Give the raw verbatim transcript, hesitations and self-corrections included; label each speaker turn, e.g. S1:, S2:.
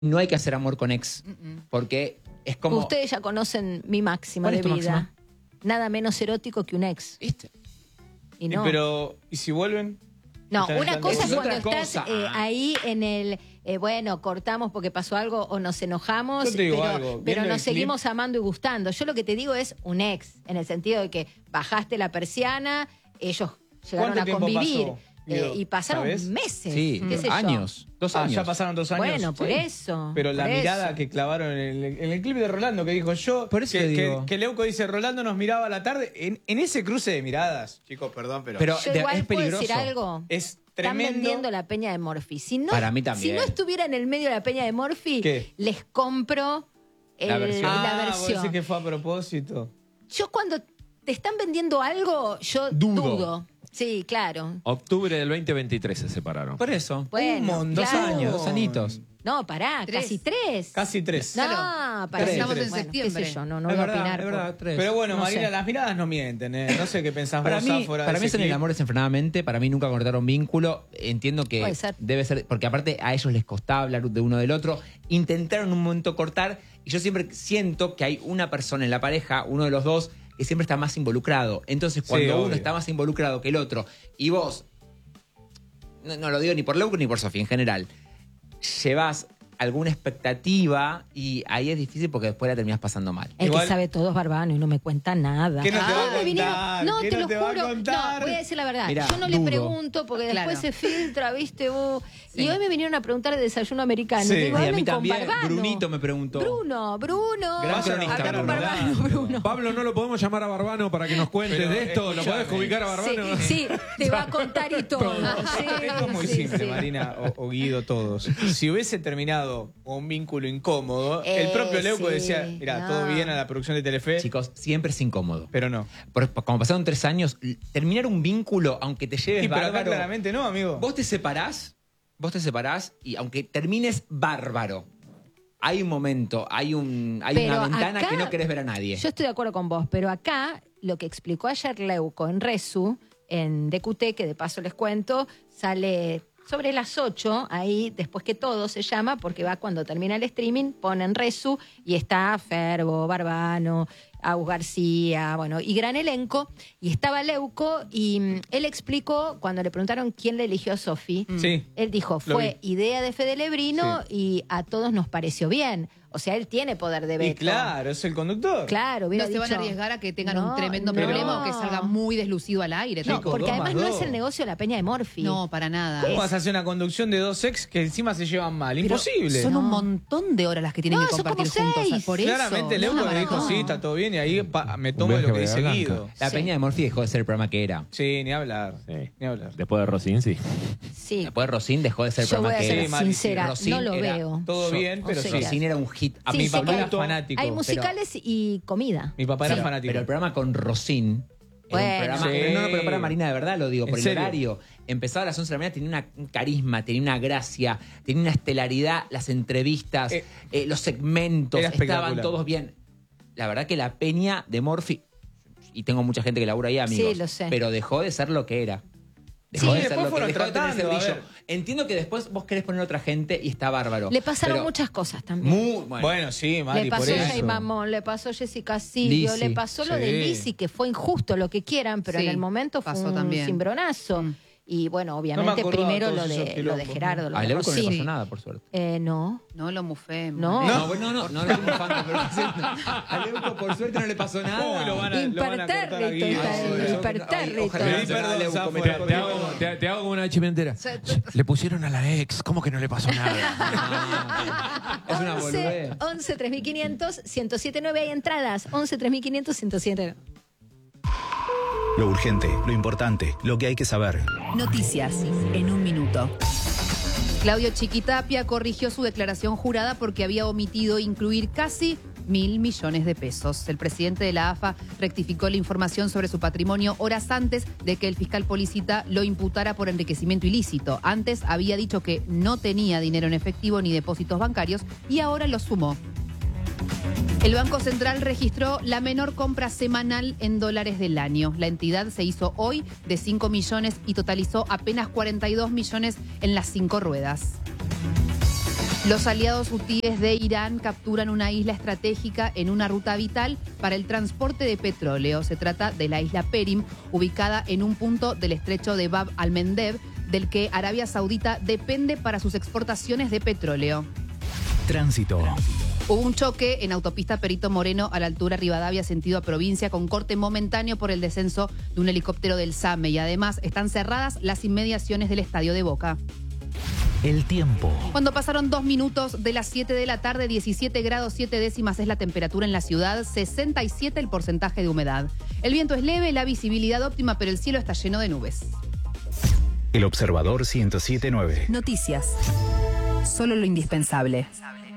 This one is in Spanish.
S1: no hay que hacer amor con ex, uh -uh. porque es como...
S2: Ustedes ya conocen mi máxima
S1: ¿Cuál
S2: de
S1: es tu
S2: vida.
S1: máxima?
S2: Nada menos erótico que un ex.
S1: ¿Viste?
S2: Y no.
S3: Y pero, ¿y si vuelven?
S2: No,
S3: Están
S2: una
S3: entrando-
S2: cosa es
S1: Eso es
S2: cuando
S1: otra
S2: estás
S1: cosa.
S2: eh, ahí en el, eh, bueno, cortamos porque pasó algo o nos enojamos,
S3: Yo te digo
S2: pero,
S3: algo,
S2: pero
S3: viendo
S2: nos
S3: el clip-
S2: seguimos amando y gustando. Yo lo que te digo es un ex, en el sentido de que bajaste la persiana, ellos llegaron
S3: ¿Cuánto
S2: a
S3: tiempo
S2: convivir
S3: pasó,
S2: eh,
S3: Guido?
S2: y pasaron
S3: ¿Sabés?
S2: meses.
S1: Sí,
S2: qué sé yo.
S1: años, dos
S3: Ah,
S1: años.
S3: ya pasaron dos años.
S2: Bueno, por
S3: Sí.
S2: eso.
S3: Pero la
S2: por
S3: mirada
S2: eso.
S3: que clavaron en el, en el clip de Rolando, que dijo yo,
S1: Por eso
S3: que,
S1: te digo.
S3: que, que Leuco dice, Rolando nos miraba a la tarde, en, en ese cruce de miradas, chicos, perdón, pero,
S1: Pero
S2: Yo
S1: de-
S2: igual
S1: es
S2: puedo
S1: peligroso.
S2: decir algo.
S3: es
S2: Están
S3: tremendo.
S2: vendiendo la peña de Morphy. Si no,
S1: Para mí también.
S2: Si no estuviera en el medio de la peña de Morphy,
S3: ¿Qué?
S2: les compro el-
S1: La versión.
S2: la
S3: Ah, vos
S2: versión.
S3: decís que fue a propósito.
S2: Yo cuando te están vendiendo algo, yo
S1: Dudo.
S2: dudo. Sí, claro.
S4: Octubre del veinte veintitrés se separaron.
S1: Por eso.
S2: Bueno,
S3: Un montón.
S1: Dos
S2: claro.
S1: años, dos añitos.
S2: No, pará,
S5: Tres.
S2: casi tres.
S3: Casi tres.
S2: No,
S5: Claro.
S2: pará.
S5: Estamos en
S2: Bueno,
S5: septiembre.
S2: qué sé yo, no, no
S1: Es
S2: voy a
S1: verdad,
S2: opinar.
S1: es
S2: por-
S1: verdad, tres.
S3: Pero bueno,
S2: No
S3: Marina,
S2: sé.
S3: las miradas no mienten, ¿eh? No sé qué pensás
S1: Para
S3: vos,
S1: mí,
S3: Zafora,
S1: para
S3: de
S1: mí
S3: ese
S1: es en el
S3: clip.
S1: amor desenfrenadamente, para mí nunca cortaron vínculo. Entiendo que
S2: Puede ser.
S1: debe ser, porque aparte a ellos les costaba hablar de uno del otro. Intentaron en un momento cortar y yo siempre siento que hay una persona en la pareja, uno de los dos, que siempre está más involucrado. Entonces cuando
S3: Sí,
S1: uno
S3: obvio.
S1: está más involucrado que el otro y vos, no, no lo digo ni por Leuco ni por Sofía en general, llevas alguna expectativa y ahí es difícil porque después la terminás pasando mal.
S2: El
S3: Igual-
S2: que sabe todo es Barbano y no me cuenta nada.
S3: ¿Qué no te va a
S2: Ah, me vinieron-
S3: contar?
S2: No,
S3: ¿Qué
S2: te
S3: no
S2: lo
S3: te va a
S2: juro.
S3: contar?
S2: No, voy a decir la verdad.
S1: Mirá,
S2: Yo no le
S1: dudo.
S2: pregunto porque
S5: Claro.
S2: después se filtra, ¿viste vos?
S5: Sí.
S2: Y hoy me vinieron a preguntar de desayuno americano.
S3: Sí.
S2: Digo,
S1: Y a mí
S2: hablen con
S1: también,
S2: Barbano.
S1: Brunito me preguntó.
S2: Bruno, Bruno.
S3: Gran cronista,
S2: Habla con
S3: Bruno.
S2: Barbano, Bruno.
S4: Pablo, ¿no lo podemos llamar a Barbano para que nos cuente
S3: Pero,
S4: de esto? ¿Lo
S3: escuchame.
S4: podés ubicar a Barbano?
S2: Sí, sí, te va a contar y todo. Sí,
S3: Esto es muy
S2: sí,
S3: simple,
S2: sí.
S3: Marina o, o Guido, todos. Si hubiese terminado un vínculo incómodo,
S2: Eh,
S3: el propio Leuco
S2: sí,
S3: decía, mira,
S2: no.
S3: todo bien a la producción de Telefe,
S1: Chicos, siempre es incómodo.
S3: pero no.
S1: Por- como pasaron tres años, l- terminar un vínculo, aunque te lleves
S3: Y pero acá
S1: bárbaro,
S3: claramente no, amigo.
S1: vos te separás, vos te separás y aunque termines bárbaro, hay un momento, hay un hay
S2: Pero
S1: una ventana
S2: acá-
S1: que no querés ver a nadie.
S2: Yo estoy de acuerdo con vos, pero acá lo que explicó ayer Leuco en Resu, en D Q T, que de paso les cuento, sale sobre las ocho, ahí después que todo se llama, porque va cuando termina el streaming, ponen Resu y está Ferbo, Barbano, Agus García, bueno, y gran elenco, y estaba Leuco, y mm, él explicó, cuando le preguntaron quién le eligió a Sofi,
S3: Sí.
S2: él dijo,
S3: Lo
S2: fue idea de Fede Lebrino y a todos nos pareció bien. O sea, él tiene poder de
S3: Y
S2: veto.
S3: claro, es el conductor.
S2: Claro,
S5: No
S2: hubiera
S5: se van a
S2: dicho,
S5: arriesgar a que tengan
S2: no,
S5: un tremendo
S2: no.
S5: problema o que salga muy deslucido al aire.
S2: No,
S5: tampoco.
S2: porque
S3: dos
S2: además
S3: más
S2: no
S3: dos.
S2: es el negocio de la peña de Morphy.
S5: No, para nada.
S3: ¿Cómo vas a hacer una conducción de dos ex que encima se llevan mal?
S5: Pero
S3: Imposible.
S5: Son
S2: No.
S5: un montón de horas las que tienen
S2: No,
S5: que
S2: son
S5: compartir
S2: como
S5: juntos.
S2: seis.
S5: Por eso.
S3: Claramente
S5: no,
S3: Leuco
S5: no,
S3: le dijo,
S5: no.
S3: sí, está todo bien, y ahí pa, me tomo
S4: viaje
S3: lo que
S4: a
S3: dice
S4: Bahía
S3: Guido.
S4: Blanca.
S1: La
S2: Sí.
S1: Peña de Morphy dejó de ser el programa que era.
S3: Sí, ni hablar.
S4: Sí.
S3: Ni hablar.
S4: Después de Rosín, sí.
S2: Sí.
S1: Después Rosín dejó de ser el
S2: Yo voy
S1: programa
S2: a
S1: que
S2: ser
S1: era.
S3: Sí, Mari,
S2: sincera,
S1: Rosín
S2: no lo
S1: era
S2: veo.
S3: Todo
S1: Yo-
S3: bien, pero
S2: o sea,
S3: sí.
S1: Rosín era un hit. A
S2: Sí,
S1: mi
S3: Mi
S2: sé
S3: papá
S2: que
S3: era
S1: papá
S3: fanático.
S2: Hay musicales y comida.
S3: Mi papá era
S1: pero,
S3: fanático.
S1: pero el programa con Rosín era
S2: Bueno.
S1: un programa,
S3: Sí.
S1: no, no, pero para Marina, de verdad lo digo,
S3: ¿En
S1: por el
S3: serio?
S1: horario. Empezaba a las once de la mañana, tenía una, un carisma, tenía una gracia, tenía una estelaridad, las entrevistas,
S3: Eh,
S1: eh, los segmentos,
S3: era espectacular.
S1: estaban todos bien. La verdad que la Peña de Morphy, y tengo mucha gente que labura ahí, amigos,
S2: Sí, lo sé.
S1: pero dejó de ser lo que era. Dejó
S3: Sí,
S1: de ser
S3: después
S1: lo que
S3: fueron
S1: dejó de tener ese
S3: tratando, a
S1: brillo.
S3: ver.
S1: Entiendo que después vos querés poner otra gente y está bárbaro.
S2: Le pasaron
S1: pero
S2: muchas cosas también.
S1: Muy, bueno.
S3: Bueno, sí, Mari,
S2: le
S3: por
S2: pasó
S3: eso.
S2: Jay Mamón, le pasó Jessica Silvio,
S1: Lizzy.
S2: le pasó lo
S3: Sí.
S2: de Lizzy, que fue injusto, lo que quieran, pero
S5: Sí,
S2: en el momento fue
S5: pasó
S2: un
S5: también.
S2: cimbronazo.
S5: Mm.
S2: Y bueno,
S3: No
S2: obviamente
S3: me acordaba
S2: primero
S3: todos
S2: lo
S3: esos
S2: de, lo de
S3: quilombos,
S2: Gerardo, lo
S1: A
S2: de
S1: Leuco no le
S2: Rosín.
S1: pasó nada, por suerte.
S2: Eh, no.
S5: No lo mufemos.
S2: No.
S1: No, bueno, no, no, no, no, fan, pero a Leuco por suerte no le pasó nada.
S3: Uy, lo van a, lo van a cortar a
S2: Impertérrito
S3: Guido.
S2: está ahí,
S3: Ay,
S2: impertérrito.
S1: Ojalá
S3: Pedí
S1: no se haga
S3: perdón,
S1: Leuco,
S3: Zafo,
S1: me
S3: te-
S1: tocó
S4: Te
S1: todo.
S4: hago, te, te hago como una chimentera. Le pusieron a la ex, ¿cómo que no le pasó nada?
S1: Es una boludez.
S2: once, tres mil quinientos, ciento siete nueve hay entradas. once, tres mil quinientos, ciento siete.
S6: Lo urgente, lo importante, lo que hay que saber.
S7: Noticias en un minuto.
S5: Claudio Chiquitapia corrigió su declaración jurada porque había omitido incluir casi mil millones de pesos. El presidente de la A F A rectificó la información sobre su patrimonio horas antes de que el fiscal Policita lo imputara por enriquecimiento ilícito. Antes había dicho que no tenía dinero en efectivo ni depósitos bancarios y ahora lo sumó. El Banco Central registró la menor compra semanal en dólares del año. La entidad se hizo hoy de cinco millones y totalizó apenas cuarenta y dos millones en las cinco ruedas. Los aliados hutíes de Irán capturan una isla estratégica en una ruta vital para el transporte de petróleo. Se trata de la isla Perim, ubicada en un punto del estrecho de Bab al-Mandeb, del que Arabia Saudita depende para sus exportaciones de petróleo.
S6: Tránsito.
S5: Hubo un choque en autopista Perito Moreno a la altura Rivadavia, sentido a provincia, con corte momentáneo por el descenso de un helicóptero del SAME, y además están cerradas las inmediaciones del Estadio de Boca.
S6: El tiempo.
S5: Cuando pasaron dos minutos de las siete de la tarde, diecisiete grados siete décimas es la temperatura en la ciudad, sesenta y siete el porcentaje de humedad. El viento es leve, la visibilidad óptima, pero el cielo está lleno de nubes.
S6: El Observador ciento siete punto nueve.
S7: Noticias. Solo lo indispensable.